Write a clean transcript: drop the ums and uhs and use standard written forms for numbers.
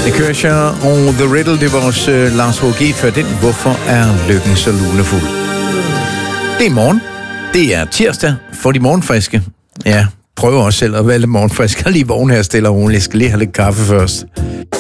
Det kører sig, og The Riddle, det er vores Lars H.G. før den. Hvorfor er lykken så lunefuld? Det er morgen. Det er tirsdag for de morgenfriske. Ja, prøv også selv at være lidt morgenfrisk. Jeg lige vågne her stille og roligt. Jeg skal lige have lidt kaffe først.